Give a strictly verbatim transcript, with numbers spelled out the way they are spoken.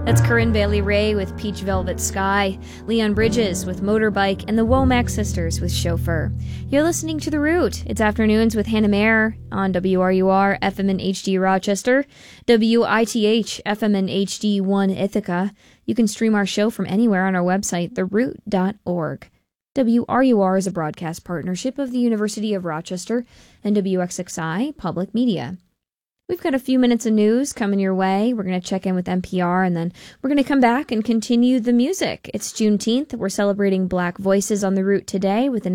That's Corinne Bailey Ray with Peach Velvet Sky, Leon Bridges with Motorbike, and the Womack Sisters with Chauffeur. You're listening to The Root. It's Afternoons with Hannah Mayer on W R U R F M and H D Rochester, W I T H F M and H D one Ithaca. You can stream our show from anywhere on our website, the root dot org. W R U R is a broadcast partnership of the University of Rochester and W X X I Public Media. We've got a few minutes of news coming your way. We're going to check in with N P R, and then we're going to come back and continue the music. It's Juneteenth. We're celebrating Black voices on The Root today with an